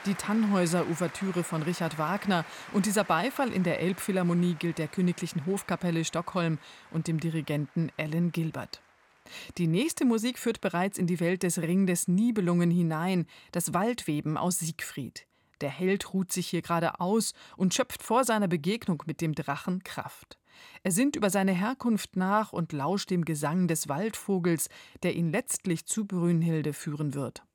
die Tannhäuser-Ouvertüre von Richard Wagner und dieser Beifall in der Elbphilharmonie gilt der Königlichen Hofkapelle Stockholm und dem Dirigenten Alan Gilbert. Die nächste Musik führt bereits in die Welt des Ring des Nibelungen hinein, das Waldweben aus Siegfried. Der Held ruht sich hier gerade aus und schöpft vor seiner Begegnung mit dem Drachen Kraft. Er sinnt über seine Herkunft nach und lauscht dem Gesang des Waldvogels, der ihn letztlich zu Brünnhilde führen wird.